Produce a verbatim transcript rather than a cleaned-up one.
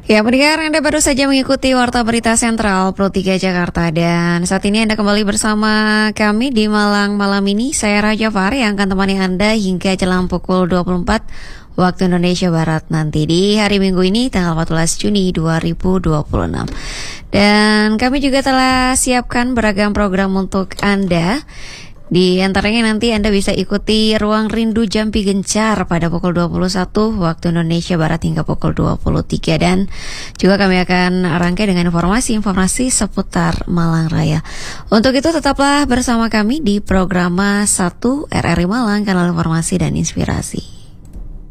Ya, pendengar, Anda baru saja mengikuti Warta Berita Sentral Pro tiga Jakarta. Dan saat ini Anda kembali bersama kami di Malang malam ini. Saya Raja Fahri yang akan temani Anda hingga jelang pukul dua puluh empat waktu Indonesia Barat nanti di hari Minggu ini tanggal empat belas Juni dua ribu dua puluh enam. Dan kami juga telah siapkan beragam program untuk Anda. Di antaranya nanti Anda bisa ikuti Ruang Rindu Jampi Gencar pada pukul dua puluh satu waktu Indonesia Barat hingga pukul dua puluh tiga. Dan juga kami akan rangkai dengan informasi-informasi seputar Malang Raya. Untuk itu tetaplah bersama kami di Programa satu R R I Malang, kanal informasi dan inspirasi.